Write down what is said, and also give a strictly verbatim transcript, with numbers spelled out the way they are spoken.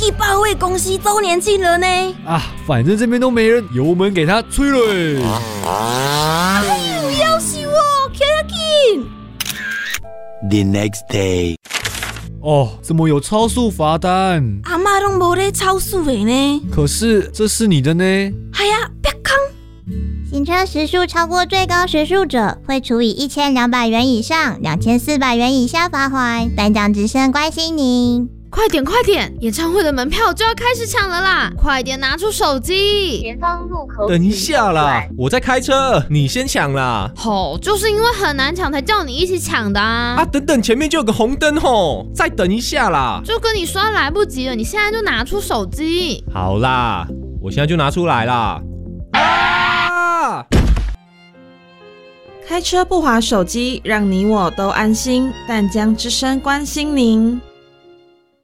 Keyaki 保卫公司周年庆了呢。 啊，反正这边都没人，油门给他吹了欸。 哎呦，要死我 Keyaki。 The next day。 哦，怎么有超速罚单？ 阿嬷都没在超速的呢。 可是这是你的呢。 哎呀，别扛！ 行车时速超过最高时速者，会处以一千两百元以上两千四百元以下罚锾。单讲直升关心您。 快点快点，演唱会的门票就要开始抢了啦！快点拿出手机。 前方路口。 等一下啦，我在开车，你先抢啦。 吼、哦，就是因为很难抢才叫你一起抢的啊！ 啊，等等，前面就有个红灯吼，再等一下啦。 就跟你说来不及了，你现在就拿出手机。 好啦，我现在就拿出来啦。啊！ 开车不滑手机，让你我都安心。淡江之声关心您。